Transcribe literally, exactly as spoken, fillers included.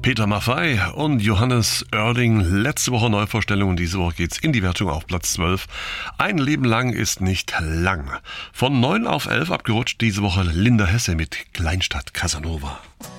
Peter Maffay und Johannes Oerding. Letzte Woche Neuvorstellung und diese Woche geht's in die Wertung auf Platz zwölf. Ein Leben lang ist nicht lang. Von neun auf elf abgerutscht diese Woche Linda Hesse mit Kleinstadt Casanova.